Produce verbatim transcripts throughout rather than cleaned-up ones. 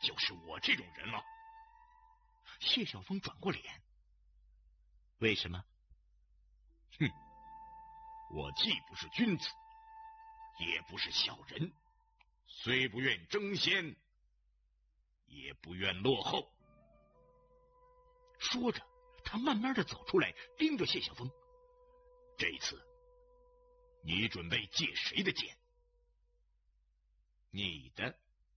就是我这种人了。 谢晓峰转过脸，为什么？ 哼，我既不是君子，也不是小人，虽不愿争先，也不愿落后。 说着，他慢慢的走出来，盯着谢晓峰。 这一次，你准备借谁的剑？ 你的。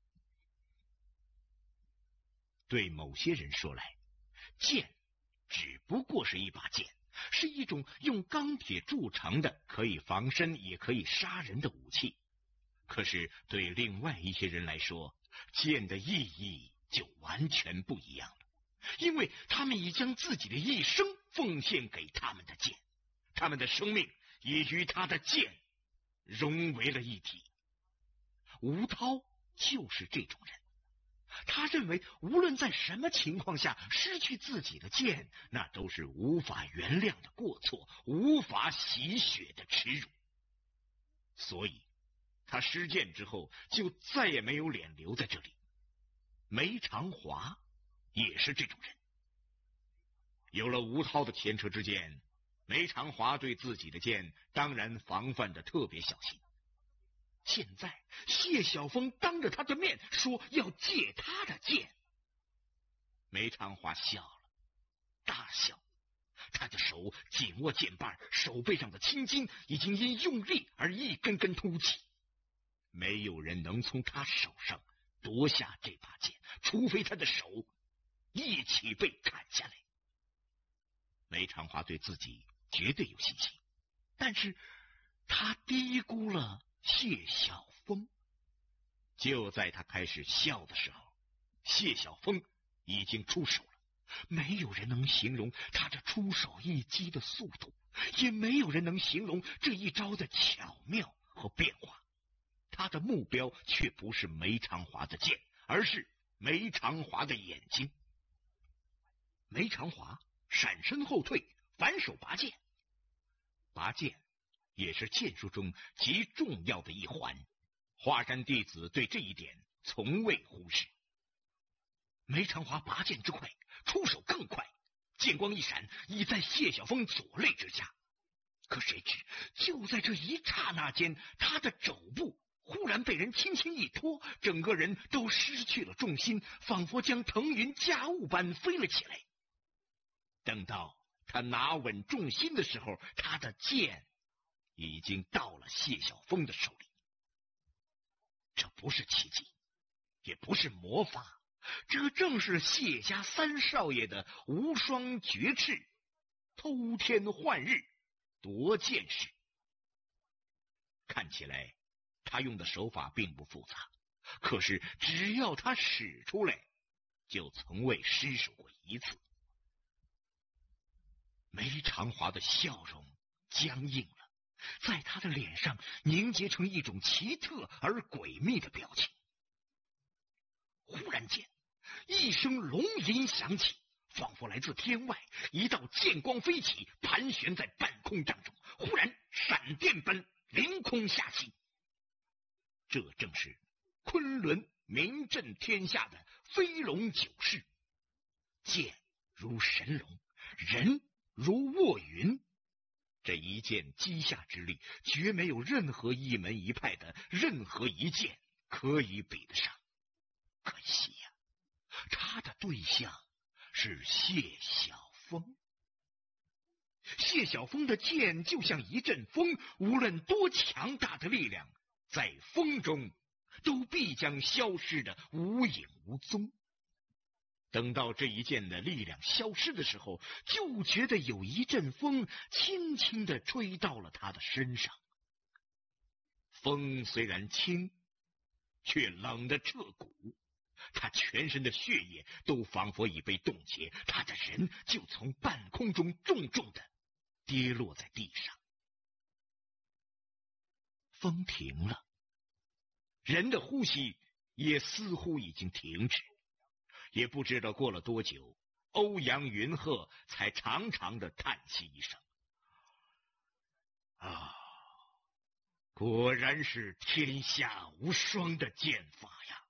对某些人说来，剑只不过是一把剑，是一种用钢铁铸成的，可以防身也可以杀人的武器。可是对另外一些人来说，剑的意义就完全不一样了，因为他们已将自己的一生奉献给他们的剑，他们的生命也与他的剑融为了一体。吴涛就是这种人，他认为无论在什么情况下失去自己的剑，那都是无法原谅的过错，无法洗雪的耻辱。所以他失剑之后就再也没有脸留在这里。梅长华也是这种人。有了吴涛的前车之鉴，梅长华对自己的剑当然防范的特别小心。现在谢晓峰当着他的面说要借他的剑，梅长华笑了，大笑。他的手紧握剑把，手背上的青筋已经因用力而一根根凸起。没有人能从他手上夺下这把剑，除非他的手一起被砍下来。梅长华对自己绝对有信心，但是他低估了谢晓峰。就在他开始笑的时候，谢晓峰已经出手了。没有人能形容他这出手一击的速度，也没有人能形容这一招的巧妙和变化。他的目标却不是梅长华的剑，而是梅长华的眼睛。梅长华闪身后退，反手拔剑。拔剑也是剑术中极重要的一环，华山弟子对这一点从未忽视。梅长华拔剑之快，出手更快，剑光一闪，已在谢晓峰左肋之下。可谁知就在这一刹那间，他的肘部忽然被人轻轻一拖，整个人都失去了重心，仿佛将腾云驾雾般飞了起来。等到他拿稳重心的时候，他的剑已经到了谢晓峰的手里。这不是奇迹，也不是魔法，这正是谢家三少爷的无双绝翅，偷天换日，夺剑式。看起来他用的手法并不复杂，可是只要他使出来，就从未失手过一次。梅长华的笑容僵硬了，在他的脸上凝结成一种奇特而诡秘的表情。忽然间，一声龙吟响起，仿佛来自天外，一道剑光飞起，盘旋在半空当中，忽然闪电般凌空下起。这正是昆仑名震天下的飞龙九式，剑如神龙，人如卧云。这一剑击下之力，绝没有任何一门一派的任何一剑可以比得上。可惜呀、啊，他的对象是谢晓峰。谢晓峰的剑就像一阵风，无论多强大的力量，在风中都必将消失的无影无踪。等到这一剑的力量消失的时候，就觉得有一阵风轻轻地吹到了他的身上。风虽然轻，却冷得彻骨，他全身的血液都仿佛已被冻结，他的人就从半空中重重地跌落在地上。风停了，人的呼吸也似乎已经停止。也不知道过了多久，欧阳云鹤才长长的叹息一声：“啊，果然是天下无双的剑法呀！”